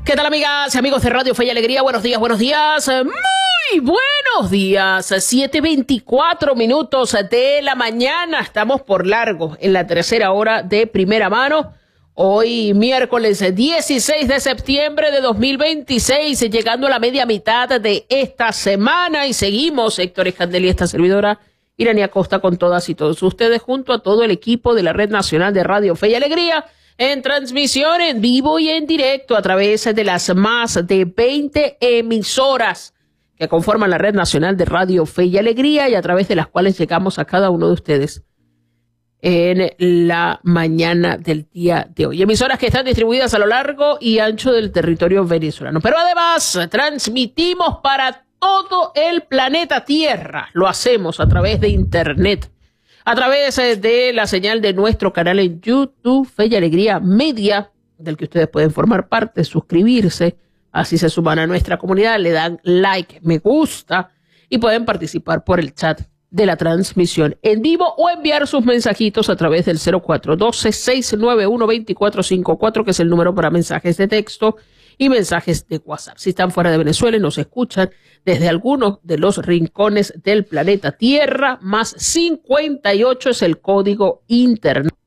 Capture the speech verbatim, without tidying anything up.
¿Qué tal, amigas y amigos de Radio Fe y Alegría? Buenos días, buenos días, muy buenos días. siete veinticuatro minutos de la mañana. Estamos por largo en la tercera hora de Primera Mano. Hoy, miércoles dieciséis de septiembre de dos mil veintiséis, llegando a la media mitad de esta semana. Y seguimos, Héctor Escandel y esta servidora, Irania Costa, con todas y todos ustedes, junto a todo el equipo de la Red Nacional de Radio Fe y Alegría, en transmisión en vivo y en directo a través de las más de veinte emisoras que conforman la Red Nacional de Radio Fe y Alegría y a través de las cuales llegamos a cada uno de ustedes en la mañana del día de hoy. Emisoras que están distribuidas a lo largo y ancho del territorio venezolano. Pero además transmitimos para todo el planeta Tierra. Lo hacemos a través de Internet, a través de la señal de nuestro canal en YouTube, Fe y Alegría Media, del que ustedes pueden formar parte, suscribirse, así se suman a nuestra comunidad, le dan like, me gusta y pueden participar por el chat de la transmisión en vivo o enviar sus mensajitos a través del cero cuatro uno dos, seis nueve uno, dos cuatro cinco cuatro, que es el número para mensajes de texto y mensajes de WhatsApp. Si están fuera de Venezuela y nos escuchan desde algunos de los rincones del planeta Tierra, más cincuenta y ocho es el código interno.